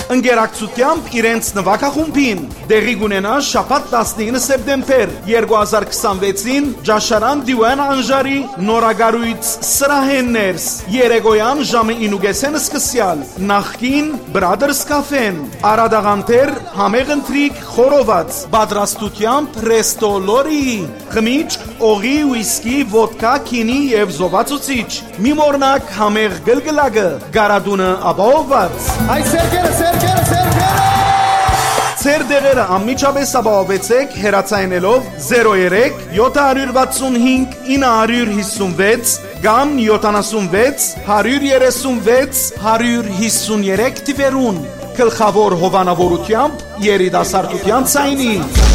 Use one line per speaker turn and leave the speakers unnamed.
ընկերակցությամբ իրենց նվագախումբին։ Դեղի կունենա շաբաթ 19 սեպտեմբեր 2026-ին Ջաշարան Դիվան Անժարի նորագարույց սրահեններս երեկոյան ժամը 9:30 սկսյալ նախկին Brothers Cafe-ն Արադաղանտեր համեղ ընթրիք խորոված պատրաստությամբ Resto Lori խմիչք օղի ուիսկի ոդկա քինի եւ զովացուցիչ մի մորնակ համեղ գլգլակը գարադունը ապահովված
Այ սերկերը
Ձեր դեղերը անմիջապես ապահովեցեք հեռացայինելով 03 765 956 կամ 76 136 153 թիվերուն գլխավոր հովանավորությամբ երիտասարդության ցայնի